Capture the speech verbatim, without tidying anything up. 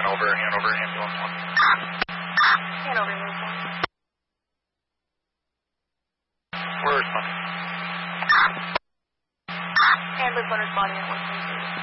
Hanover, Hanover, ambulance one. Hanover, ambulance one. We're responding. Ambulance one responding at one twenty-three.